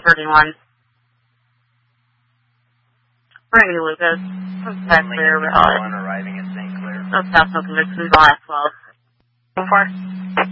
31. Brandy Lucas. Back clear, arriving at St. Clair. No staff, no convictions, I'll ask 12. So far.